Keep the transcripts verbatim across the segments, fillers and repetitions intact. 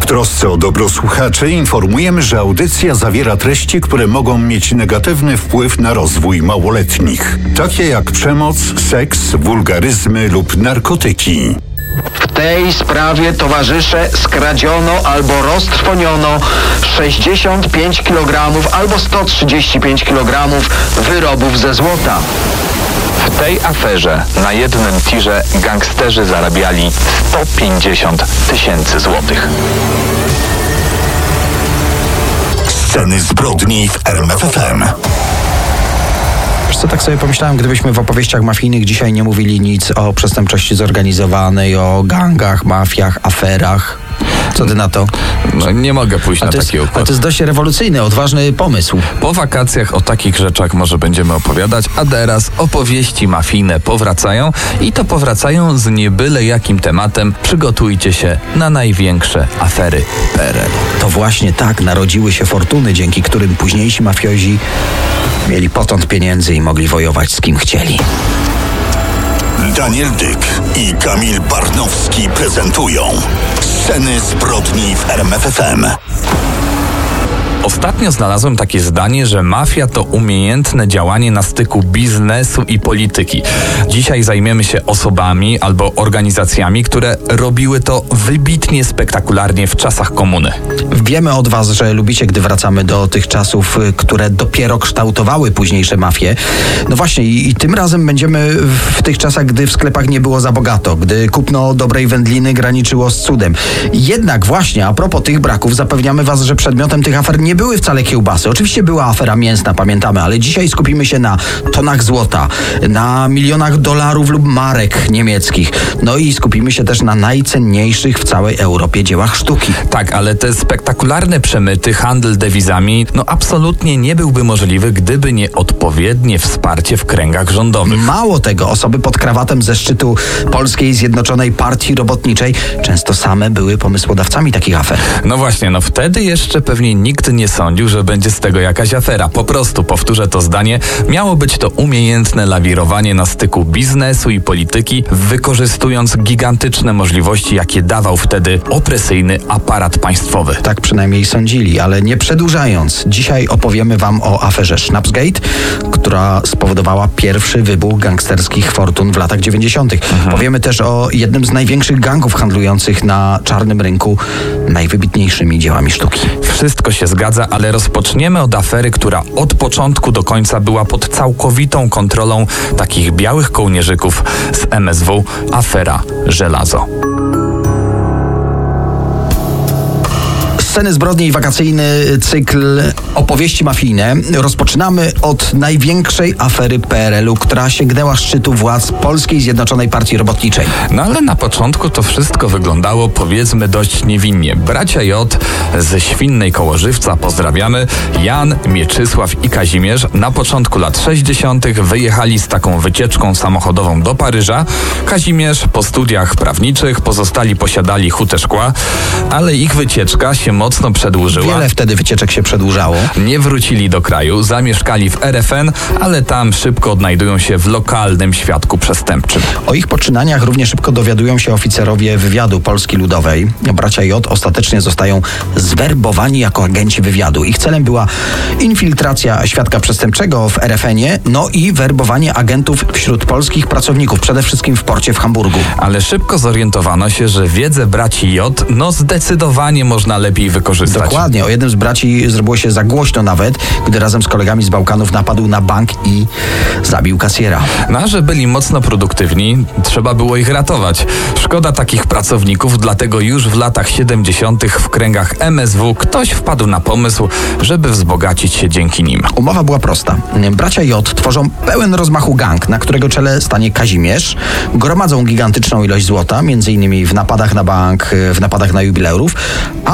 W trosce o dobro słuchaczy informujemy, że audycja zawiera treści, które mogą mieć negatywny wpływ na rozwój małoletnich, takie jak przemoc, seks, wulgaryzmy lub narkotyki. W tej sprawie, towarzysze, skradziono albo roztrwoniono sześćdziesiąt pięć kilogramów albo sto trzydzieści pięć kilogramów wyrobów ze złota. W tej aferze na jednym tirze gangsterzy zarabiali sto pięćdziesiąt tysięcy złotych. Sceny zbrodni w R M F F M. Wiesz co, tak sobie pomyślałem, gdybyśmy w opowieściach mafijnych dzisiaj nie mówili nic o przestępczości zorganizowanej, o gangach, mafiach, aferach. Co ty na to? No, nie mogę pójść na taki układ. Ale to jest dość rewolucyjny, odważny pomysł. Po wakacjach o takich rzeczach może będziemy opowiadać, a teraz opowieści mafijne powracają i to powracają z niebyle jakim tematem. Przygotujcie się na największe afery P R L. To właśnie tak narodziły się fortuny, dzięki którym późniejsi mafiozi mieli potąd pieniędzy i mogli wojować z kim chcieli. Daniel Dyk i Kamil Barnowski prezentują Sceny zbrodni w R M F F M. Ostatnio znalazłem takie zdanie, że mafia to umiejętne działanie na styku biznesu i polityki. Dzisiaj zajmiemy się osobami albo organizacjami, które robiły to wybitnie spektakularnie w czasach komuny. Wiemy od was, że lubicie, gdy wracamy do tych czasów, które dopiero kształtowały późniejsze mafie. No właśnie i, i tym razem będziemy w tych czasach, gdy w sklepach nie było za bogato, gdy kupno dobrej wędliny graniczyło z cudem. Jednak właśnie, a propos tych braków, zapewniamy was, że przedmiotem tych afer nie były wcale kiełbasy. Oczywiście była afera mięsna, pamiętamy, ale dzisiaj skupimy się na tonach złota, na milionach dolarów lub marek niemieckich. No i skupimy się też na najcenniejszych w całej Europie dziełach sztuki. Tak, ale te spektakularne przemyty, handel dewizami, no absolutnie nie byłby możliwy, gdyby nie odpowiednie wsparcie w kręgach rządowych. Mało tego, osoby pod krawatem ze szczytu Polskiej Zjednoczonej Partii Robotniczej często same były pomysłodawcami takich afer. No właśnie, no wtedy jeszcze pewnie nikt nie sądził, że będzie z tego jakaś afera. Po prostu, powtórzę to zdanie, miało być to umiejętne lawirowanie na styku biznesu i polityki, wykorzystując gigantyczne możliwości, jakie dawał wtedy opresyjny aparat państwowy. Tak przynajmniej sądzili, ale nie przedłużając, dzisiaj opowiemy wam o aferze Schnapsgate, która spowodowała pierwszy wybuch gangsterskich fortun w latach dziewięćdziesiątych. Mhm. Powiemy też o jednym z największych gangów handlujących na czarnym rynku najwybitniejszymi dziełami sztuki. Wszystko się zgadza, ale rozpoczniemy od afery, która od początku do końca była pod całkowitą kontrolą takich białych kołnierzyków z M S W, afera Żelazo. Sceny zbrodni i wakacyjny cykl opowieści mafijne. Rozpoczynamy od największej afery P R L u, która sięgnęła szczytu władz Polskiej Zjednoczonej Partii Robotniczej. No ale na początku to wszystko wyglądało, powiedzmy, dość niewinnie. Bracia J ze Świnnej koło Żywca, pozdrawiamy, Jan, Mieczysław i Kazimierz na początku lat sześćdziesiątych wyjechali z taką wycieczką samochodową do Paryża. Kazimierz po studiach prawniczych, pozostali posiadali hutę szkła, ale ich wycieczka się mocno przedłużyła. Wiele wtedy wycieczek się przedłużało. Nie wrócili do kraju, zamieszkali w R F N, ale tam szybko odnajdują się w lokalnym świadku przestępczym. O ich poczynaniach równie szybko dowiadują się oficerowie wywiadu Polski Ludowej. Bracia J ostatecznie zostają zwerbowani jako agenci wywiadu. Ich celem była infiltracja świadka przestępczego w R F N ie, no i werbowanie agentów wśród polskich pracowników, przede wszystkim w porcie w Hamburgu. Ale szybko zorientowano się, że wiedzę braci J no zdecydowanie można lepiej wykorzystać. Dokładnie. O jednym z braci zrobiło się za głośno nawet, gdy razem z kolegami z Bałkanów napadł na bank i zabił kasjera. No a że byli mocno produktywni, trzeba było ich ratować. Szkoda takich pracowników, dlatego już w latach siedemdziesiątych w kręgach M S W ktoś wpadł na pomysł, żeby wzbogacić się dzięki nim. Umowa była prosta. Bracia J tworzą pełen rozmachu gang, na którego czele stanie Kazimierz. Gromadzą gigantyczną ilość złota, między innymi w napadach na bank, w napadach na jubilerów, a ochronę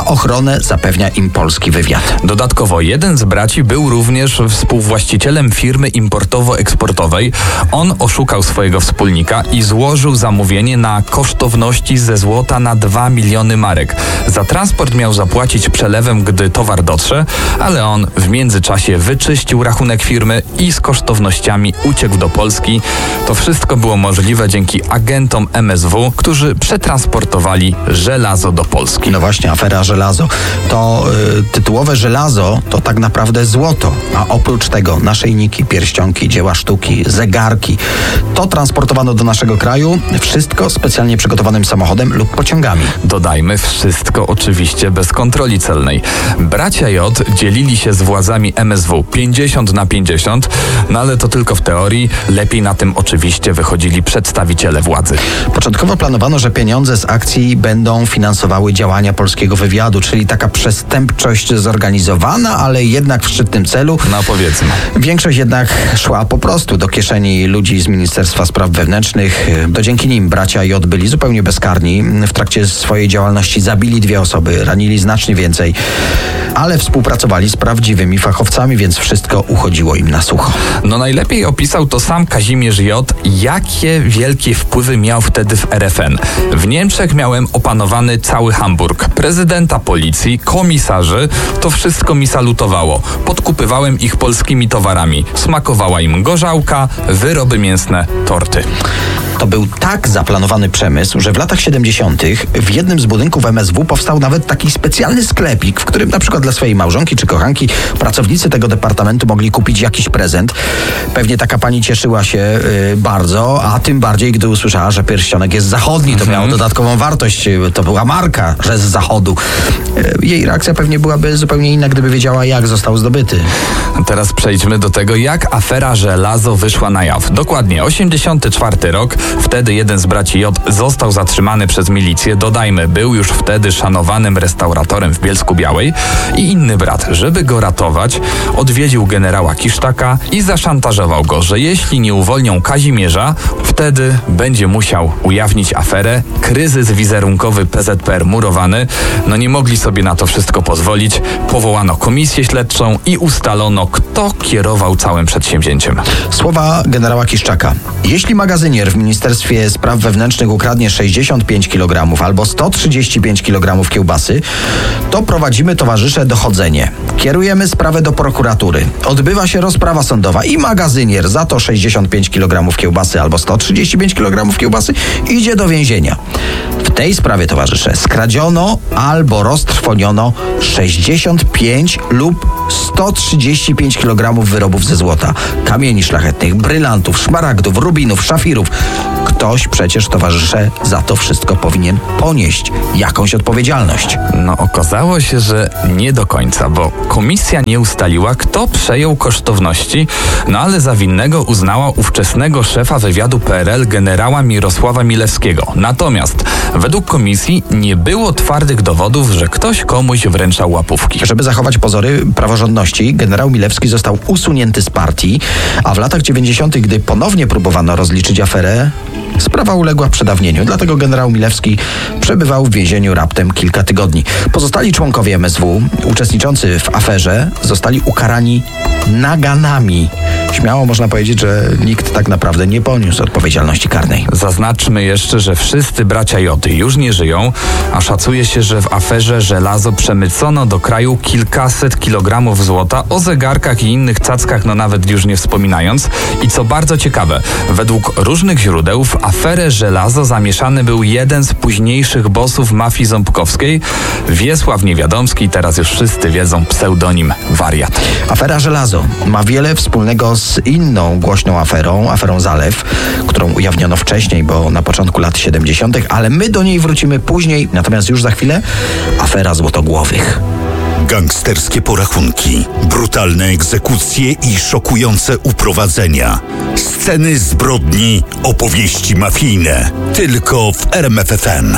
obronę zapewnia im polski wywiad. Dodatkowo jeden z braci był również współwłaścicielem firmy importowo-eksportowej. On oszukał swojego wspólnika i złożył zamówienie na kosztowności ze złota na dwa miliony marek. Za transport miał zapłacić przelewem, gdy towar dotrze, ale on w międzyczasie wyczyścił rachunek firmy i z kosztownościami uciekł do Polski. To wszystko było możliwe dzięki agentom M S W, którzy przetransportowali żelazo do Polski. No właśnie, afera żelazo. To y, tytułowe żelazo to tak naprawdę złoto, a oprócz tego naszyjniki, pierścionki, dzieła sztuki, zegarki. To transportowano do naszego kraju, wszystko specjalnie przygotowanym samochodem lub pociągami. Dodajmy, wszystko oczywiście bez kontroli celnej. Bracia J dzielili się z władzami M S W pięćdziesiąt na pięćdziesiąt, no ale to tylko w teorii. Lepiej na tym oczywiście wychodzili przedstawiciele władzy. Początkowo planowano, że pieniądze z akcji będą finansowały działania polskiego wywiadu, czyli taka przestępczość zorganizowana, ale jednak w szczytnym celu. No powiedzmy. Większość jednak szła po prostu do kieszeni ludzi z Ministerstwa Spraw Wewnętrznych. To dzięki nim bracia J byli zupełnie bezkarni. W trakcie swojej działalności zabili dwie osoby, ranili znacznie więcej, ale współpracowali z prawdziwymi fachowcami, więc wszystko uchodziło im na sucho. No najlepiej opisał to sam Kazimierz J., jakie wielkie wpływy miał wtedy w R F N. W Niemczech miałem opanowany cały Hamburg. Prezydenta policji, komisarzy, to wszystko mi salutowało. Podkupywałem ich polskimi towarami. Smakowała im gorzałka, wyroby mięsne, torty. To był tak zaplanowany przemysł, że w latach siedemdziesiątych w jednym z budynków M S W powstał nawet taki specjalny sklepik, w którym na przykład dla swojej małżonki czy kochanki pracownicy tego departamentu mogli kupić jakiś prezent. Pewnie taka pani cieszyła się y, bardzo, a tym bardziej, gdy usłyszała, że pierścionek jest zachodni. To miało dodatkową wartość. To była marka, że z zachodu. Y, jej reakcja pewnie byłaby zupełnie inna, gdyby wiedziała, jak został zdobyty. Teraz przejdźmy do tego, jak afera żelazo wyszła na jaw. Dokładnie, osiemdziesiąty czwarty rok. Wtedy jeden z braci J został zatrzymany przez milicję. Dodajmy, był już wtedy szanowanym restauratorem w Bielsku-Białej i inny brat, żeby go ratować, odwiedził generała Kisztaka i zaszantażował go, że jeśli nie uwolnią Kazimierza, wtedy będzie musiał ujawnić aferę. Kryzys wizerunkowy P Z P R murowany. No nie mogli sobie na to wszystko pozwolić. Powołano komisję śledczą i ustalono, kto kierował całym przedsięwzięciem. Słowa generała Kiszczaka. Jeśli magazynier w Ministerstwie Spraw Wewnętrznych ukradnie sześćdziesiąt pięć kilogramów albo sto trzydzieści pięć kilogramów kiełbasy, to prowadzimy, towarzysze, dochodzenie. Kierujemy sprawę do prokuratury. Odbywa się rozprawa sądowa i magazynier za to sześćdziesiąt pięć kilogramów kiełbasy albo sto trzydzieści pięć kilogramów kiełbasy idzie do więzienia. W tej sprawie, towarzysze, skradziono albo roztrwoniono sześćdziesiąt pięć lub sto trzydzieści pięć kilogramów wyrobów ze złota, kamieni szlachetnych, brylantów, szmaragdów, rubinów, szafirów. Ktoś przecież, towarzysze, za to wszystko powinien ponieść jakąś odpowiedzialność. No okazało się, że nie do końca, bo komisja nie ustaliła, kto przejął kosztowności, no ale za winnego uznała ówczesnego szefa wywiadu P R L generała Mirosława Milewskiego. Natomiast według komisji nie było twardych dowodów, że ktoś komuś wręczał łapówki. Żeby zachować pozory praworządności, generał Milewski został usunięty z partii, a w latach dziewięćdziesiątych, gdy ponownie próbowano rozliczyć aferę, sprawa uległa przedawnieniu. Dlatego generał Milewski przebywał w więzieniu raptem kilka tygodni. Pozostali członkowie M S W uczestniczący w aferze zostali ukarani naganami. Śmiało można powiedzieć, że nikt tak naprawdę nie poniósł odpowiedzialności karnej. Zaznaczmy jeszcze, że wszyscy bracia J już nie żyją, a szacuje się, że w aferze żelazo przemycono do kraju kilkaset kilogramów złota, o zegarkach i innych cackach no nawet już nie wspominając. I co bardzo ciekawe, według różnych źródeł w aferę żelazo zamieszany był jeden z późniejszych bossów mafii ząbkowskiej, Wiesław Niewiadomski, teraz już wszyscy wiedzą, pseudonim Wariat. Afera żelazo ma wiele wspólnego z inną głośną aferą, aferą Zalew, którą ujawniono wcześniej, bo na początku lat siedemdziesiątych, ale my do niej wrócimy później, natomiast już za chwilę afera Złotogłowych. Gangsterskie porachunki, brutalne egzekucje i szokujące uprowadzenia. Sceny zbrodni, opowieści mafijne. Tylko w R M F F M.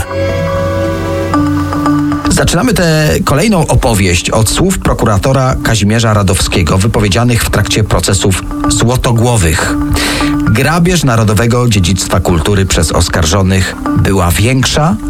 Zaczynamy tę kolejną opowieść od słów prokuratora Kazimierza Radowskiego wypowiedzianych w trakcie procesów Złotogłowych. Grabież narodowego dziedzictwa kultury przez oskarżonych była większa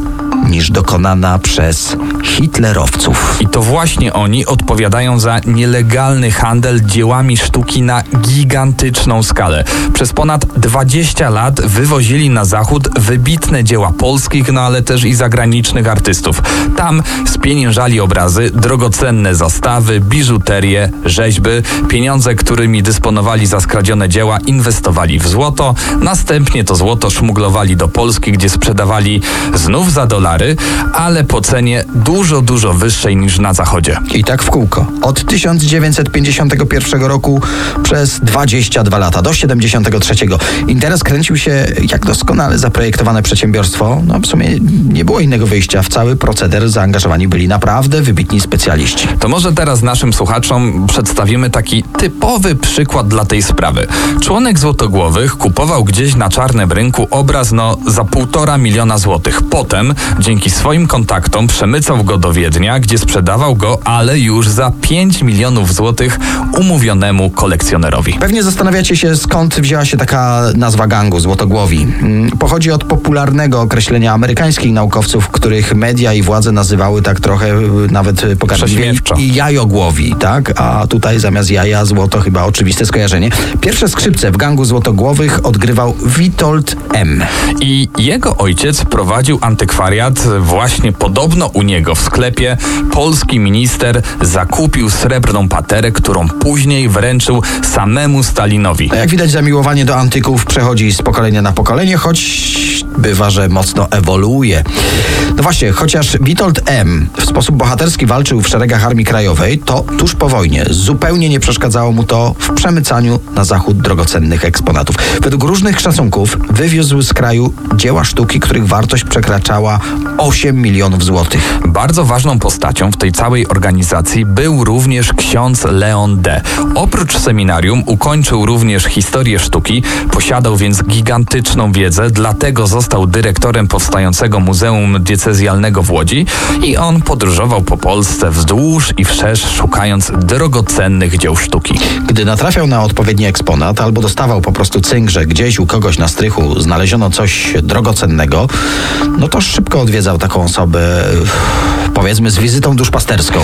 niż dokonana przez hitlerowców. I to właśnie oni odpowiadają za nielegalny handel dziełami sztuki na gigantyczną skalę. Przez ponad dwadzieścia lat wywozili na zachód wybitne dzieła polskich, no ale też i zagranicznych artystów. Tam spieniężali obrazy, drogocenne zastawy, biżuterię, rzeźby. Pieniądze, którymi dysponowali za skradzione dzieła, inwestowali w złoto. Następnie to złoto szmuglowali do Polski, gdzie sprzedawali znów za dolary, ale po cenie dużo, dużo wyższej niż na zachodzie. I tak w kółko. Od tysiąc dziewięćset pięćdziesiątego pierwszego roku przez dwadzieścia dwa lata do siedemdziesiątego trzeciego. Interes kręcił się jak doskonale zaprojektowane przedsiębiorstwo. No w sumie nie było innego wyjścia. W cały proceder zaangażowani byli naprawdę wybitni specjaliści. To może teraz naszym słuchaczom przedstawimy taki typowy przykład dla tej sprawy. Członek Złotogłowych kupował gdzieś na czarnym rynku obraz no za półtora miliona złotych. Potem dzięki swoim kontaktom przemycał go do Wiednia, gdzie sprzedawał go, ale już za pięć milionów złotych umówionemu kolekcjonerowi. Pewnie zastanawiacie się, skąd wzięła się taka nazwa gangu Złotogłowi. Pochodzi od popularnego określenia amerykańskich naukowców, których media i władze nazywały tak trochę nawet pogardliwie i jajogłowi, tak? A tutaj zamiast jaja złoto, chyba oczywiste skojarzenie. Pierwsze skrzypce w gangu Złotogłowych odgrywał Witold M. I jego ojciec prowadził antykwariat. Właśnie podobno u niego w sklepie polski minister zakupił srebrną paterę, którą później wręczył samemu Stalinowi. Jak widać, zamiłowanie do antyków przechodzi z pokolenia na pokolenie, choć bywa, że mocno ewoluuje. No właśnie, chociaż Witold M. w sposób bohaterski walczył w szeregach Armii Krajowej, to tuż po wojnie zupełnie nie przeszkadzało mu to w przemycaniu na zachód drogocennych eksponatów. Według różnych szacunków wywiózł z kraju dzieła sztuki, których wartość przekraczała osiem milionów złotych. Bardzo ważną postacią w tej całej organizacji był również ksiądz Leon D. Oprócz seminarium ukończył również historię sztuki, posiadał więc gigantyczną wiedzę, dlatego został dyrektorem powstającego Muzeum Diecezjalnego w Łodzi i on podróżował po Polsce wzdłuż i wszerz, szukając drogocennych dzieł sztuki. Gdy natrafiał na odpowiedni eksponat albo dostawał po prostu cynk, że gdzieś u kogoś na strychu znaleziono coś drogocennego, no to szybko odwiedzał taką osobę, powiedzmy, z wizytą duszpasterską.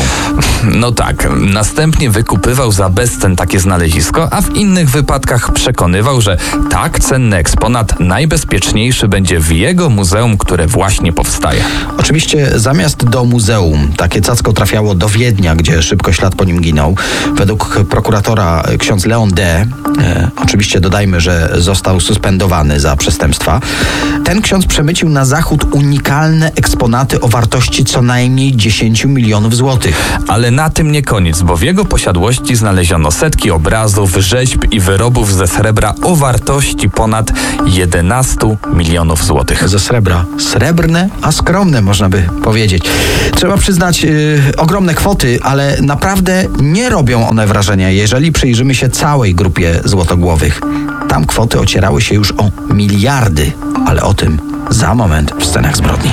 No tak, następnie wykupywał za bezcen takie znalezisko, a w innych wypadkach przekonywał, że tak cenny eksponat najbezpieczniejszy będzie w jego muzeum, które właśnie powstaje. Oczywiście zamiast do muzeum takie cacko trafiało do Wiednia, gdzie szybko ślad po nim ginął. Według prokuratora ksiądz Leon D., e, oczywiście dodajmy, że został suspendowany za przestępstwa, ten ksiądz przemycił na zachód unikalne eksponaty o wartości co najmniej dziesięć milionów złotych. Ale na tym nie koniec, bo w jego posiadłości znaleziono setki obrazów, rzeźb i wyrobów ze srebra o wartości ponad jedenaście milionów złotych. Ze srebra. Srebrne, a skromne, można by powiedzieć. Trzeba przyznać yy, ogromne kwoty, ale naprawdę nie robią one wrażenia, jeżeli przyjrzymy się całej grupie Złotogłowych. Tam kwoty ocierały się już o miliardy, ale o tym za moment w Scenach Zbrodni.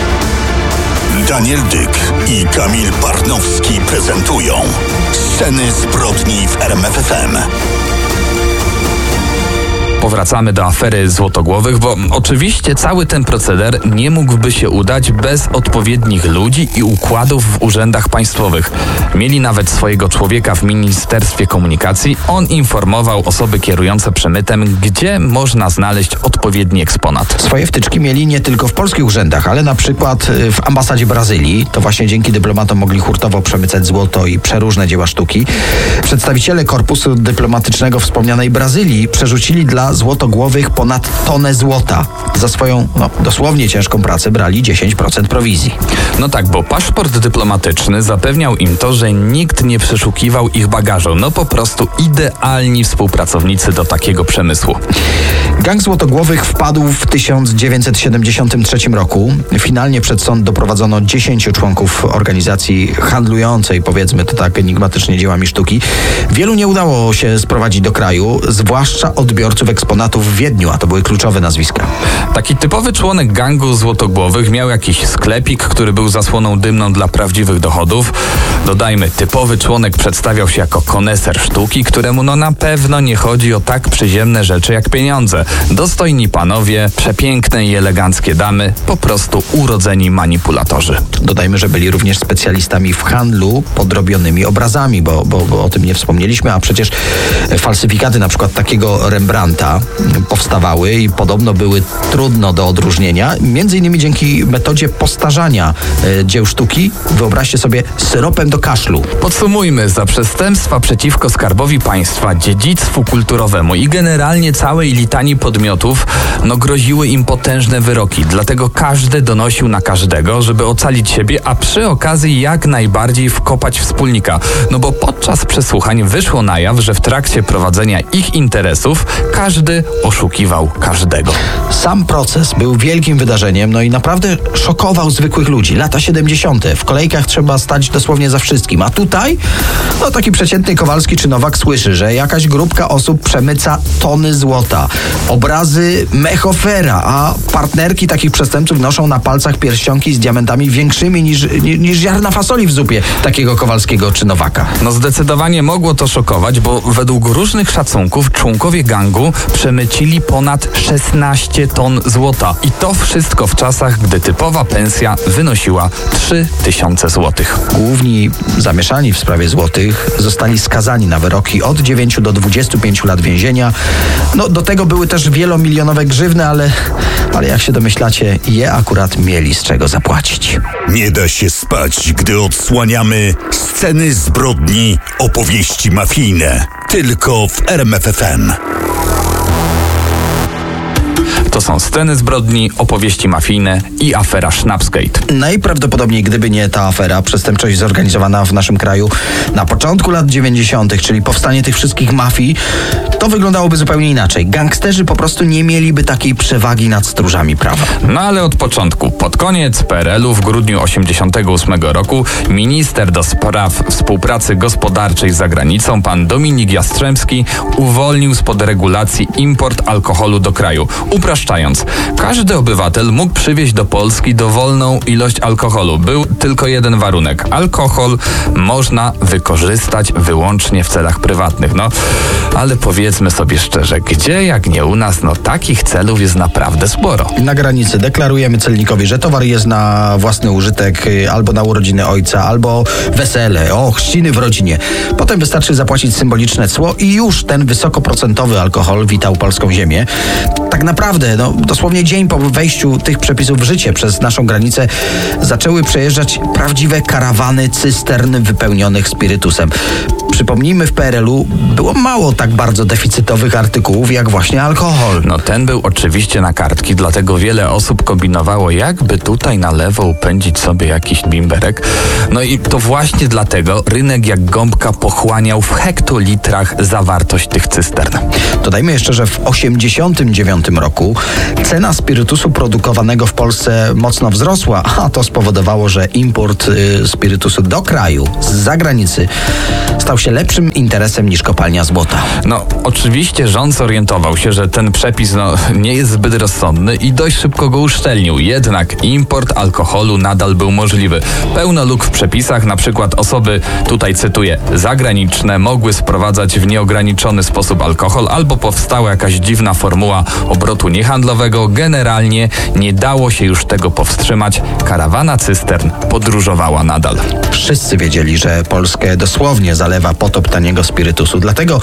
Daniel Dyk i Kamil Barnowski prezentują Sceny Zbrodni w R M F F M. Powracamy do afery Złotogłowych, bo oczywiście cały ten proceder nie mógłby się udać bez odpowiednich ludzi i układów w urzędach państwowych. Mieli nawet swojego człowieka w Ministerstwie Komunikacji. On informował osoby kierujące przemytem, gdzie można znaleźć odpowiedni eksponat. Swoje wtyczki mieli nie tylko w polskich urzędach, ale na przykład w ambasadzie Brazylii. To właśnie dzięki dyplomatom mogli hurtowo przemycać złoto i przeróżne dzieła sztuki. Przedstawiciele korpusu dyplomatycznego wspomnianej Brazylii przerzucili dla Złotogłowych ponad tonę złota. Za swoją, no, dosłownie ciężką pracę brali dziesięć procent prowizji. No tak, bo paszport dyplomatyczny zapewniał im to, że nikt nie przeszukiwał ich bagażu. No po prostu idealni współpracownicy do takiego przemysłu. Gang Złotogłowych wpadł w tysiąc dziewięćset siedemdziesiątym trzecim roku. Finalnie przed sąd doprowadzono dziesięciu członków organizacji handlującej, powiedzmy to tak enigmatycznie, dziełami sztuki. Wielu nie udało się sprowadzić do kraju, zwłaszcza odbiorców ekspozycji. eksponatów w Wiedniu, a to były kluczowe nazwiska. Taki typowy członek gangu złotogłowych miał jakiś sklepik, który był zasłoną dymną dla prawdziwych dochodów. Dodajmy, typowy członek przedstawiał się jako koneser sztuki, któremu no na pewno nie chodzi o tak przyziemne rzeczy jak pieniądze. Dostojni panowie, przepiękne i eleganckie damy, po prostu urodzeni manipulatorzy. Dodajmy, że byli również specjalistami w handlu podrobionymi obrazami, bo, bo, bo o tym nie wspomnieliśmy, a przecież falsyfikaty na przykład takiego Rembrandta powstawały i podobno były trudno do odróżnienia, między innymi dzięki metodzie postarzania e, dzieł sztuki, wyobraźcie sobie, syropem do kaszlu. Podsumujmy, za przestępstwa przeciwko Skarbowi Państwa, dziedzictwu kulturowemu i generalnie całej litanii podmiotów, no groziły im potężne wyroki, dlatego każdy donosił na każdego, żeby ocalić siebie, a przy okazji jak najbardziej wkopać wspólnika. No bo podczas przesłuchań wyszło na jaw, że w trakcie prowadzenia ich interesów każdy oszukiwał każdego. Sam proces był wielkim wydarzeniem, no i naprawdę szokował zwykłych ludzi. Lata siedemdziesiąte. W kolejkach trzeba stać dosłownie za wszystkim. A tutaj, no taki przeciętny Kowalski czy Nowak słyszy, że jakaś grupka osób przemyca tony złota. Obrazy Mechofera, a partnerki takich przestępców noszą na palcach pierścionki z diamentami większymi niż, niż, niż ziarna fasoli w zupie takiego Kowalskiego czy Nowaka. No zdecydowanie mogło to szokować, bo według różnych szacunków członkowie gangu przemycili ponad szesnaście ton złota. I to wszystko w czasach, gdy typowa pensja wynosiła trzy tysiące złotych. Główni zamieszani w sprawie złotych zostali skazani na wyroki od dziewięciu do dwudziestu pięciu lat więzienia. No do tego były też wielomilionowe grzywny, ale, ale jak się domyślacie, je akurat mieli z czego zapłacić. Nie da się spać, gdy odsłaniamy sceny zbrodni, opowieści mafijne. Tylko w R M F F M. To są sceny zbrodni, opowieści mafijne i afera Schnapsgate. Najprawdopodobniej, gdyby nie ta afera, przestępczość zorganizowana w naszym kraju na początku lat dziewięćdziesiątych, czyli powstanie tych wszystkich mafii, to wyglądałoby zupełnie inaczej. Gangsterzy po prostu nie mieliby takiej przewagi nad stróżami prawa. No ale od początku, pod koniec P R L-u w grudniu osiemdziesiątego ósmego roku minister do spraw współpracy gospodarczej z zagranicą, pan Dominik Jastrzębski, uwolnił spod regulacji import alkoholu do kraju. Upraszczając, każdy obywatel mógł przywieźć do Polski dowolną ilość alkoholu. Był tylko jeden warunek. Alkohol można wykorzystać wyłącznie w celach prywatnych. No, ale powiedzmy sobie szczerze, gdzie jak nie u nas, no takich celów jest naprawdę sporo. Na granicy deklarujemy celnikowi, że towar jest na własny użytek, albo na urodziny ojca, albo wesele, o, chrzciny w rodzinie. Potem wystarczy zapłacić symboliczne cło i już ten wysokoprocentowy alkohol witał polską ziemię. Tak naprawdę, no dosłownie dzień po wejściu tych przepisów w życie przez naszą granicę zaczęły przejeżdżać prawdziwe karawany cystern wypełnionych spirytusem. Przypomnijmy, w P R L-u było mało tak bardzo deficytowych artykułów jak właśnie alkohol. No ten był oczywiście na kartki, dlatego wiele osób kombinowało, jakby tutaj na lewo upędzić sobie jakiś bimberek. No i to właśnie dlatego rynek jak gąbka pochłaniał w hektolitrach zawartość tych cystern. Dodajmy jeszcze, że w osiemdziesiątym dziewiątym roku cena spirytusu produkowanego w Polsce mocno wzrosła, a to spowodowało, że import y, spirytusu do kraju z zagranicy stał się lepszym interesem niż kopalnia złota. No, oczywiście rząd zorientował się, że ten przepis no, nie jest zbyt rozsądny i dość szybko go uszczelnił. Jednak import alkoholu nadal był możliwy. Pełno luk w przepisach, na przykład osoby, tutaj cytuję, zagraniczne mogły sprowadzać w nieograniczony sposób alkohol, albo powstała jakaś dziwna formuła obrotu niehandlowego. Generalnie nie dało się już tego powstrzymać. Karawana cystern podróżowała nadal. Wszyscy wiedzieli, że Polskę dosłownie zalewa potop taniego spirytusu. Dlatego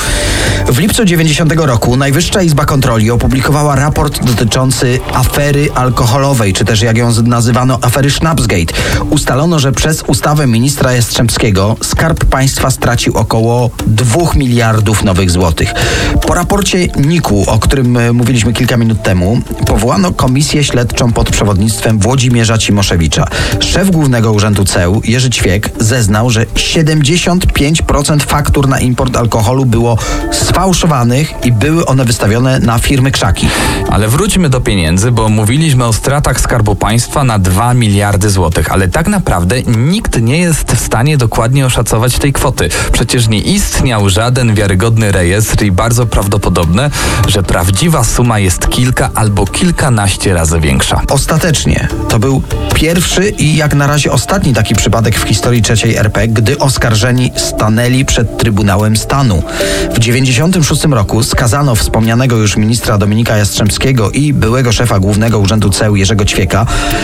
w lipcu dziewięćdziesiątego roku Najwyższa Izba Kontroli opublikowała raport dotyczący afery alkoholowej, czy też jak ją nazywano afery Schnapsgate. Ustalono, że przez ustawę ministra Jastrzębskiego Skarb Państwa stracił około dwóch miliardów nowych złotych. Po raporcie N I K-u, o którym mówiliśmy kilka minut temu, powołano komisję śledczą pod przewodnictwem Włodzimierza Cimoszewicza. Szef Głównego Urzędu Ceł Jerzy Ćwiek zeznał, że siedemdziesiąt pięć procent procent faktur na import alkoholu było sfałszowanych i były one wystawione na firmy krzaki. Ale wróćmy do pieniędzy, bo mówiliśmy o stratach Skarbu Państwa na dwa miliardy złotych, ale tak naprawdę nikt nie jest w stanie dokładnie oszacować tej kwoty. Przecież nie istniał żaden wiarygodny rejestr i bardzo prawdopodobne, że prawdziwa suma jest kilka albo kilkanaście razy większa. Ostatecznie to był pierwszy i jak na razie ostatni taki przypadek w historii trzeciej R P, gdy oskarżeni stanęli przed Trybunałem Stanu. W dziewięćdziesiątym szóstym roku skazano wspomnianego już ministra Dominika Jastrzębskiego i byłego szefa Głównego Urzędu C E U Jerzego Ćwieka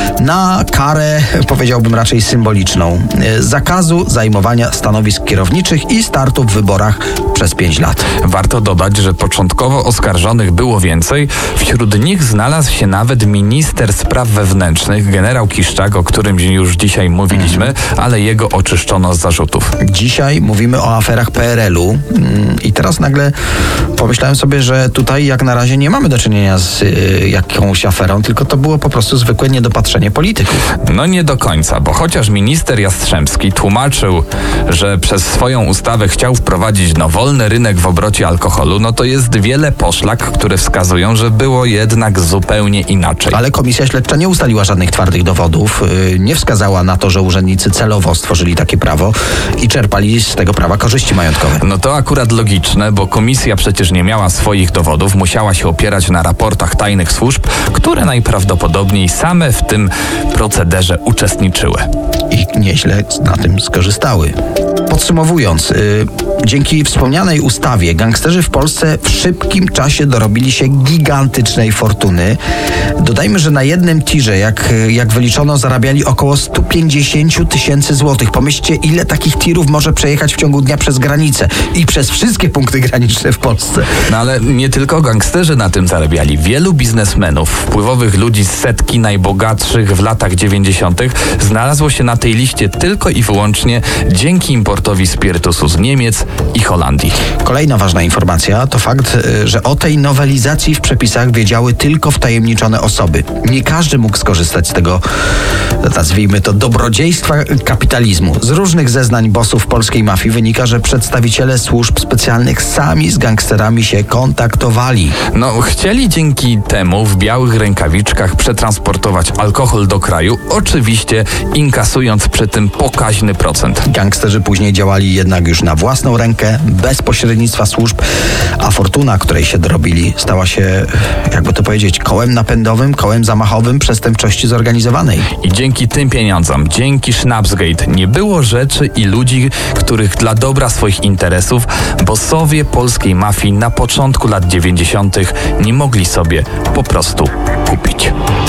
na karę, powiedziałbym raczej symboliczną, zakazu zajmowania stanowisk kierowniczych i startu w wyborach przez pięć lat. Warto dodać, że początkowo oskarżonych było więcej. Wśród nich znalazł się nawet minister spraw wewnętrznych, generał Kiszczak, o którym już dzisiaj mówiliśmy, ale jego oczyszczono z zarzutów. Dzisiaj mówimy o aferach P R L u i teraz nagle pomyślałem sobie, że tutaj jak na razie nie mamy do czynienia z y, jakąś aferą, tylko to było po prostu zwykłe niedopatrzenie polityków. No nie do końca, bo chociaż minister Jastrzębski tłumaczył, że przez swoją ustawę chciał wprowadzić no, wolny rynek w obrocie alkoholu, no to jest wiele poszlak, które wskazują, że było jednak zupełnie inaczej. Ale komisja śledcza nie ustaliła żadnych twardych dowodów, yy, nie wskazała na to, że urzędnicy celowo stworzyli takie prawo i czerpali z tego prawa korzyści majątkowe. No to akurat logiczne, bo komisja przecież nie miała swoich dowodów, musiała się opierać na raportach tajnych służb, które najprawdopodobniej same w tym procederze uczestniczyły. I nieźle na tym skorzystały. Podsumowując, yy, dzięki wspomnianej ustawie gangsterzy w Polsce w szybkim czasie dorobili się gigantycznej fortuny. Dodajmy, że na jednym tirze, jak, jak wyliczono, zarabiali około sto pięćdziesiąt tysięcy złotych. Pomyślcie, ile takich tirów może przejechać w ciągu dnia przez granicę i przez wszystkie punkty graniczne w Polsce. No ale nie tylko gangsterzy na tym zarabiali. Wielu biznesmenów, wpływowych ludzi z setki najbogatszych w latach dziewięćdziesiątych znalazło się na tej liście tylko i wyłącznie dzięki importowi spirytusu z Niemiec i Holandii. Kolejna ważna informacja to fakt, że o tej nowelizacji w przepisach wiedziały tylko wtajemniczone osoby. Nie każdy mógł skorzystać z tego, nazwijmy to, dobrodziejstwa kapitalizmu. Z różnych zeznań bossów polskiej mafii wynika, że przedstawiciele służb specjalnych sami z gangsterami się kontaktowali. No, chcieli dzięki temu w białych rękawiczkach przetransportować alkohol do kraju, oczywiście inkasując przy tym pokaźny procent. Gangsterzy później działali jednak już na własną rękę, bez pośrednictwa służb, a fortuna, której się dorobili, stała się, jakby to powiedzieć, kołem napędowym, kołem zamachowym przestępczości zorganizowanej. I dzięki tym pieniądzom, dzięki Schnapsgate nie było rzeczy i ludzi, których dla dobra swoich interesów bossowie polskiej mafii na początku lat dziewięćdziesiątych nie mogli sobie po prostu kupić.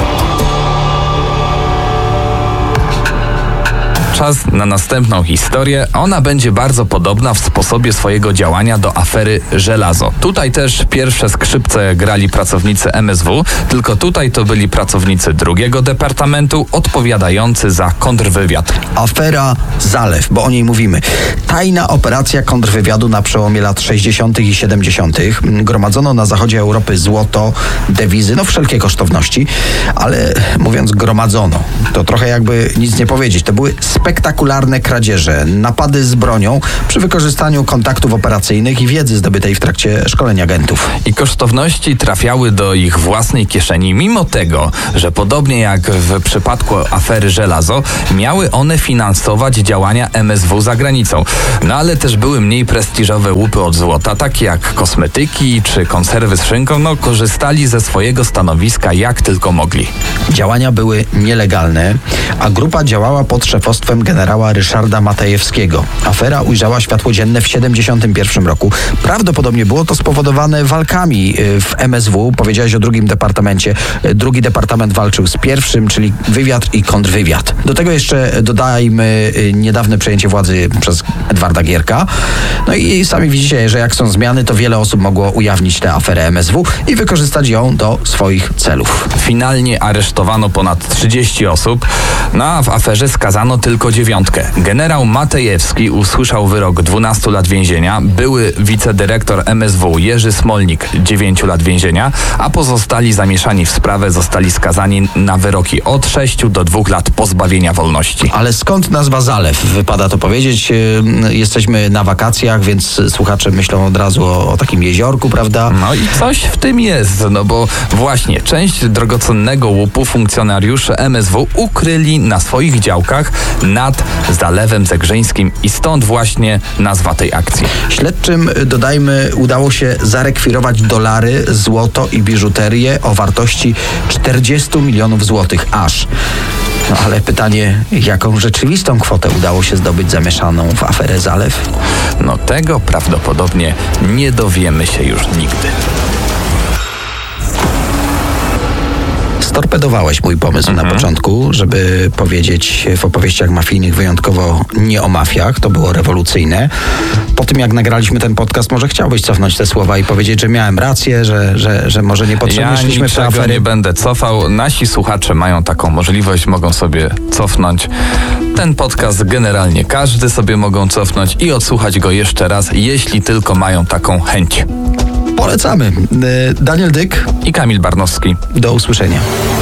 Czas na następną historię. Ona będzie bardzo podobna w sposobie swojego działania do afery Żelazo. Tutaj też pierwsze skrzypce grali pracownicy M S W, tylko tutaj to byli pracownicy drugiego departamentu odpowiadający za kontrwywiad. Afera Zalew, bo o niej mówimy. Tajna operacja kontrwywiadu na przełomie lat sześćdziesiątych i siedemdziesiątych. Gromadzono na zachodzie Europy złoto, dewizy, no wszelkie kosztowności, ale mówiąc gromadzono, to trochę jakby nic nie powiedzieć. To były spektakularne kradzieże, napady z bronią przy wykorzystaniu kontaktów operacyjnych i wiedzy zdobytej w trakcie szkolenia agentów. I kosztowności trafiały do ich własnej kieszeni, mimo tego, że podobnie jak w przypadku afery Żelazo, miały one finansować działania M S W za granicą. No ale też były mniej prestiżowe łupy od złota, takie jak kosmetyki czy konserwy z szynką, no korzystali ze swojego stanowiska jak tylko mogli. Działania były nielegalne, a grupa działała pod szefostwem generała Ryszarda Matajewskiego. Afera ujrzała światło dzienne w siedemdziesiątym pierwszym roku. Prawdopodobnie było to spowodowane walkami w M S W. Powiedziałeś o drugim departamencie. Drugi departament walczył z pierwszym, czyli wywiad i kontrwywiad. Do tego jeszcze dodajmy niedawne przejęcie władzy przez Edwarda Gierka. No i sami widzicie, że jak są zmiany, to wiele osób mogło ujawnić tę aferę M S W i wykorzystać ją do swoich celów. Finalnie aresztowano ponad trzydzieści osób, no a w aferze skazano tylko tylko dziewiątkę. Generał Matejewski usłyszał wyrok dwunastu lat więzienia, były wicedyrektor M S W Jerzy Smolnik dziewięciu lat więzienia, a pozostali zamieszani w sprawę zostali skazani na wyroki od sześciu do dwóch lat pozbawienia wolności. Ale skąd nazwa Zalew? Wypada to powiedzieć. Jesteśmy na wakacjach, więc słuchacze myślą od razu o, o takim jeziorku, prawda? No i coś w tym jest, no bo właśnie część drogocennego łupu funkcjonariusze M S W ukryli na swoich działkach nad Zalewem Zegrzyńskim i stąd właśnie nazwa tej akcji. Śledczym, dodajmy, udało się zarekwirować dolary, złoto i biżuterię o wartości czterdziestu milionów złotych aż. No ale pytanie, jaką rzeczywistą kwotę udało się zdobyć zamieszaną w aferę Zalew? No tego prawdopodobnie nie dowiemy się już nigdy. Storpedowałeś mój pomysł mhm. na początku, żeby powiedzieć w opowieściach mafijnych wyjątkowo nie o mafiach. To było rewolucyjne. Po tym, jak nagraliśmy ten podcast, może chciałbyś cofnąć te słowa i powiedzieć, że miałem rację, że, że, że może niepotrzebnie ja szliśmy w te afery. Ja nie będę cofał. Nasi słuchacze mają taką możliwość, mogą sobie cofnąć. Ten podcast generalnie każdy sobie mogą cofnąć i odsłuchać go jeszcze raz, jeśli tylko mają taką chęć. Polecamy. Daniel Dyk i Kamil Barnowski. Do usłyszenia.